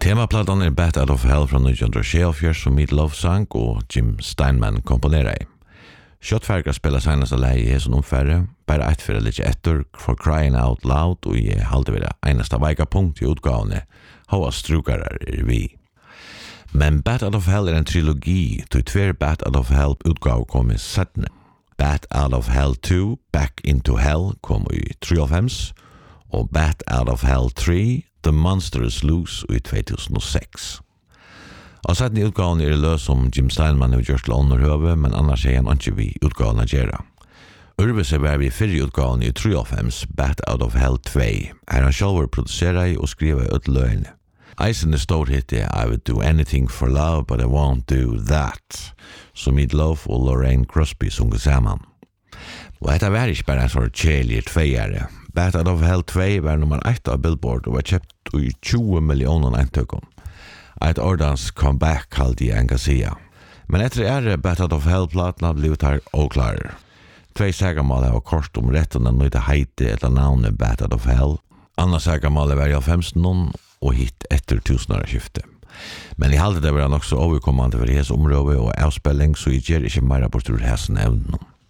Temaplattan Bat Out of Hell från 1974 som Meat Loaf sang och Jim Steinman komponerade. Shotfarka spelar senaste läge i som omfärre, bara ett för lite efter for Crying Out Loud och i halde vid enaste vajka punkt i utgavene, hoa strukarar vi. Men Bat Out of Hell en trilogi, till tvär Bat Out of Hell utgav kom i sättne. Bat Out of Hell 2, Back into Hell kom i 3 och Bat Out of Hell 3, The Monster is Loose i 2006. Och sättne utgaven lös som Jim Steinman har gjort till underhöve, men annars han inte vi utgaven att göra. Urvese var vi fyrre utgaven i 3 Bat Out of Hell 2, här han själv producerar och skriver ut lögn. Eisen stod hit I would do anything for love, but I won't do that. Som Meat Loaf och Lorraine Crosby sunga samman. Och detta var inte bara en sån kärlig tvåare. Bat Out of Hell 2 var nummer 1 av Billboard och var köpt i 20 miljoner eintökon. Ett ordans comeback kallade jag en sia. Men efter Bat Out of Hell-platna blev det här oklarare. 2 sägamal har kort om rätten att nöjda heite eller navnet Bat Out of Hell. Andra sägamal var jag 15 och hit efter 1000-årsskiftet. Men I halde det var han också överkommande för hese område och avspelning, så jag ger ikke mer bort ur hesen evnen.